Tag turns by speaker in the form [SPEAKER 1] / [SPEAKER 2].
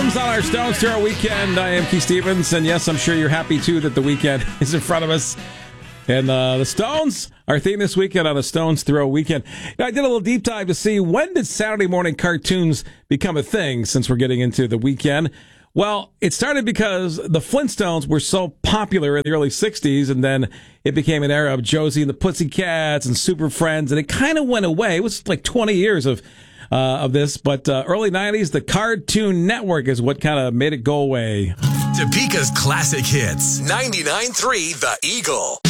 [SPEAKER 1] Stones on our Stones Throw weekend. I am Keith Stevens, and yes, I'm sure you're happy too that the weekend is in front of us. And the Stones, our theme this weekend on the Stones Throw weekend. I did a little deep dive to see when did Saturday morning cartoons become a thing since we're getting into the weekend. Well, it started because the Flintstones were so popular in the early 60s, and then it became an era of Josie and the Pussycats and Super Friends, and it kind of went away. It was like 20 years of this, but early 90s, the Cartoon Network is what kind of made it go away.
[SPEAKER 2] Topeka's classic hits, 99.3 The Eagle.